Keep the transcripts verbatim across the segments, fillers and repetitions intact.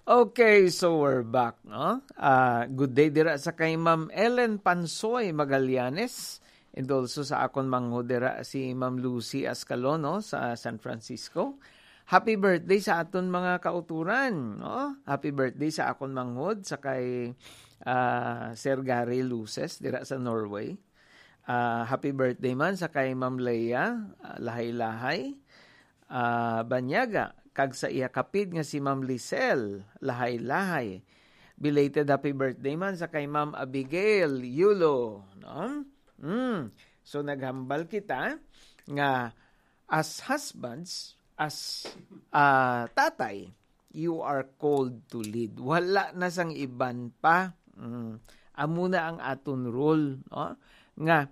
Okay, so we're back, no? Uh, good day dira sa kay Ma'am Ellen Pansoy Magallanes and also sa akon mangho dira si Ma'am Lucy Ascalono sa San Francisco. Happy birthday sa aton mga kauturan, no? Happy birthday sa akon manghod sa kay uh, Sir Gary Luces dira sa Norway. Uh, happy birthday man sa kay Ma'am Leia uh, Lahay-Lahay uh, Banyaga kag sa iya kapid nga si Ma'am Lisel Lahay-Lahay. Belated happy birthday man sa kay Ma'am Abigail Yulo, no? Mm. So naghambal kita nga as husbands, as uh, tatay, you are called to lead. Wala na sang iban pa. Mm. Amo na ang aton role, no? Nga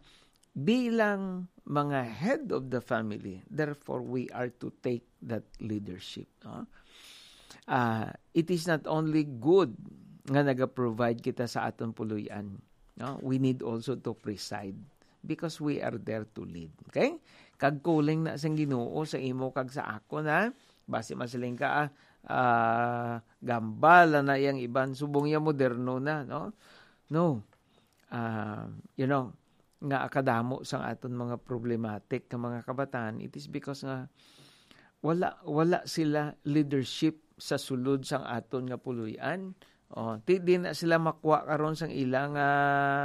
bilang mga head of the family, therefore we are to take that leadership. No? Uh, it is not only good nga naga-provide kita sa aton puluyan. No? We need also to preside because we are there to lead. Okay? Kag kuling na sang Ginoo sa imo kag sa ako na base masiling ka uh, gambala na yang iban subong ya moderno na, no? No. Uh, you know, nga akadamo sang aton mga problematic ka mga kabataan, it is because nga wala wala sila leadership sa sulod sang aton nga puluyan. Oh, ti di na sila makuha karon sang ilang nga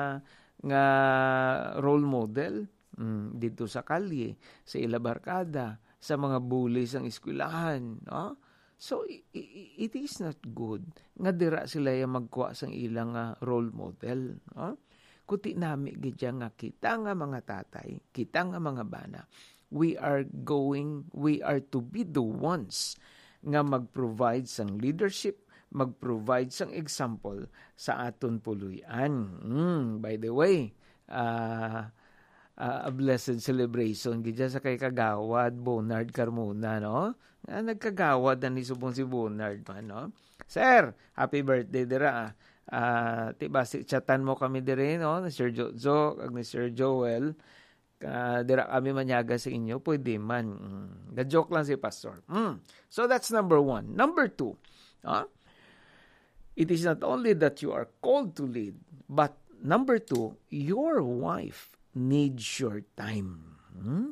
nga role model mm, dito sa kalye, sa ila barkada, sa mga bully sang eskwelahan, no? So it, it is not good nga dira sila ya magkuha sang ilang uh, role model, no? Kuti nami gidya nga kita nga mga tatay, kita nga mga bana, we are going, we are to be the ones nga mag-provide sang leadership, mag-provide sang example sa aton puluyan. Mm, by the way, uh, uh, a blessed celebration gidya sa kay kagawad Bonard Carmona, no? Uh, nagkagawad na ni subong si Bonard, no? Sir, happy birthday dira. Uh, tiba si chatan mo kami dire, no? Ni Sir Jojo ag ni Sir Joel. Uh, dira kami manyaga sa inyo, pwede man. Mm. The-joke lang si Pastor. Mm. So that's number one. Number two, uh, it is not only that you are called to lead, but number two, your wife needs your time. Hmm?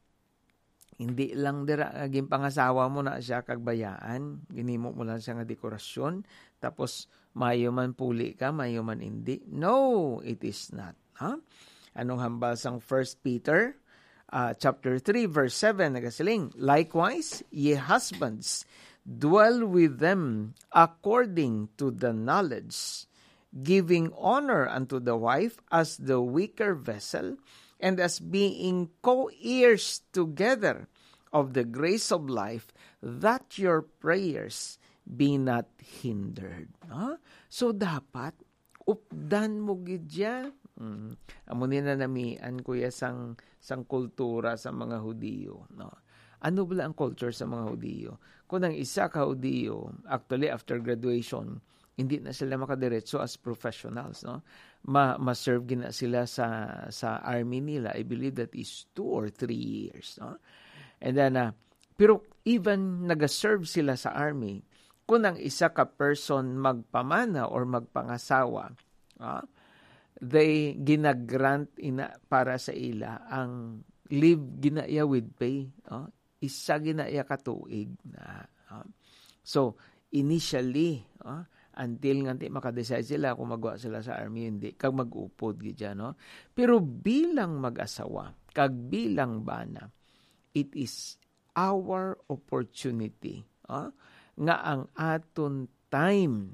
Hindi lang dira aging pangasawa mo na siya kagbayaan, ginimo mo lang siya nga dekorasyon, tapos mayo man puli ka, mayo man hindi. No, it is not. Huh? Anong hambal sang First Peter uh, chapter three verse seven nagasiling, likewise ye husbands dwell with them according to the knowledge, giving honor unto the wife as the weaker vessel, and as being co-heirs together of the grace of life, that your prayers be not hindered. Huh? So dapat updan mo gidya. Mm. Amo ni na namian kuya sang sang kultura sa mga Hudiyo, no. Ano bala ang culture sa mga Hudiyo? Kung ang isa ka Hudiyo, actually after graduation, hindi na sila makadiretso as professionals, no? Ma ma-serve gina sila sa sa army nila. I believe that is two or three years, no? And then uh, pero even nag-serve sila sa army, kung ang isa ka person magpamana or magpangasawa, uh, they ginagrant ina para sa ila ang leave ginaya with pay, uh, isa ginaya katuig na. Uh, so initially, uh, until nga di makadecide sila kung magwa sila sa army, hindi. Kag mag-upod, gidya, no? Pero bilang mag-asawa, kag bilang bana, it is our opportunity, uh, nga ang aton time,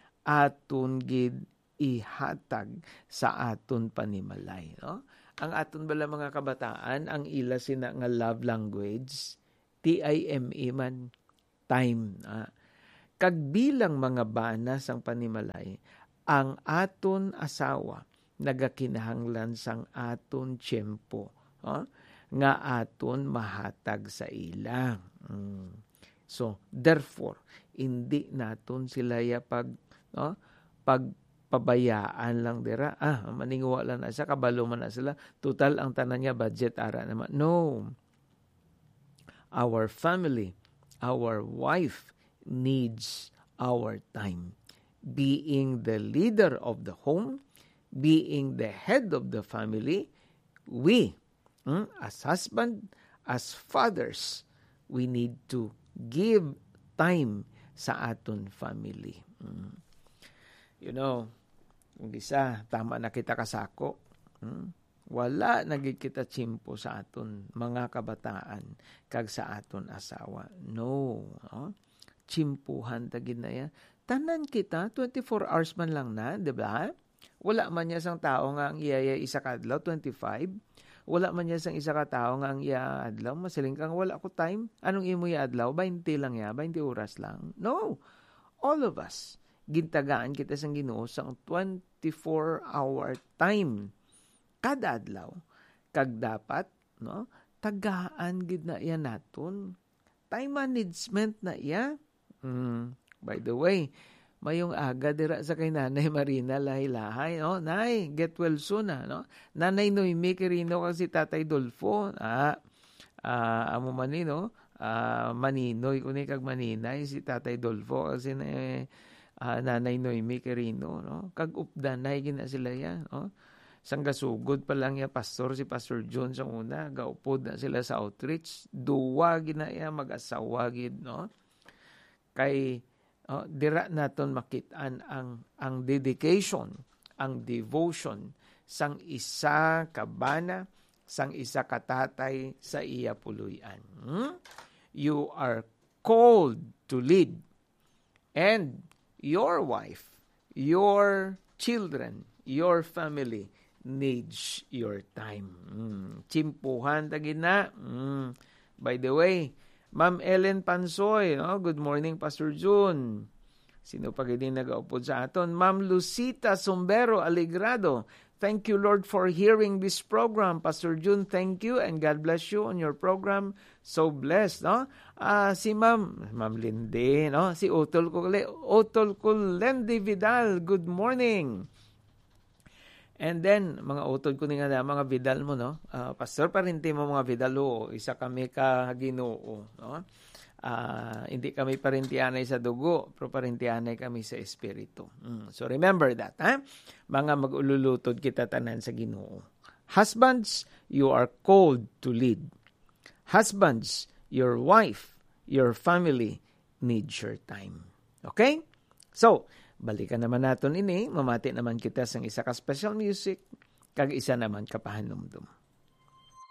aton gid ihatag sa aton panimalay, no? Ang aton bala mga kabataan, ang ila sina nga love language, T I M E man, time, uh, kag bilang mga bana sang panimalay, ang aton asawa nagakinahanglan sang aton tiyempo, huh? Nga aton mahatag sa ila. Mm. So, therefore, hindi naton sila ya pag, no? Pagpabayaan lang dira. Ah, maninguwa lang na siya, kabalo man na sila. Total, ang tanan niya, budget, ara naman. No. Our family, our wife, needs our time. Being the leader of the home, being the head of the family, we, mm, as husband, as fathers, we need to give time sa aton family. Mm. You know, kung isa, tama na kita kasako. Mm. Wala nagig kita tsimpo sa aton mga kabataan kag sa aton asawa. No. No? Tsimpuhan tagid na yan. Tanan kita, twenty-four hours man lang na, di ba? Wala man niya sang tao nga ang iyaya isa kadlaw, twenty-five. Wala man niya sang isa ka tao nga ang iya adlaw. Masiling kang wala ko time. Anong imo ya adlaw? twenty lang ya, twenty oras lang. No. All of us, gintagaan kita sang Ginoo sang twenty-four hour time kada adlaw. Kag dapat, no? Tagaan gid na iya naton. Time management na iya. Mm. By the way, mayong aga dira sa kay Nanay Marina lahi-lahay, no? Nay, get well soon, ha, no? Nanay Noemi Quirino kag si Tatay Dolfo, ah, uh, amo man ni, no? Uh, maninoy kuni kag maninay si Tatay Dolfo kasi eh, uh, Nanay Noemi Quirino, no? Kag updanay gina sila ya, no? Sang gasugod pa lang ya pastor si Pastor John sa una, gaupod na sila sa outreach, duwa gina ya mag-asawa gid, no? Kay oh, dira naton makitaan ang ang dedication, ang devotion sang isa ka bana, sang isa ka tatay sa iya puluyan. Hmm? You are called to lead, and your wife, your children, your family needs your time. Hmm. Tsimpuhan tagid na. Hmm. By the way, Ma'am Ellen Pansoy, no? Good morning, Pastor June. Sino pa gini nag-aupod sa aton? Ma'am Lucita Sombero Alegrado, thank you, Lord, for hearing this program. Pastor June, thank you, and God bless you on your program. So blessed, no? Uh, si Ma'am, Ma'am Lindy, no? Si Otol Kule, Otol Kulendi Vidal, good morning. And then, mga utod ko nga na, mga Vidal mo, no? Uh, Pastor, parinti mo mga Vidal, o, isa kami ka Ginoo, no? Uh, hindi kami parintianay sa dugo, pero parintianay kami sa Espiritu. Mm. So, remember that, ha? Mga mag-ululutod kita tanan sa Ginoo. Husbands, you are called to lead. Husbands, your wife, your family needs your time. Okay? So, balikan naman natin ini, mamati naman kita sa isa ka special music, kag isa naman kapahanumdum.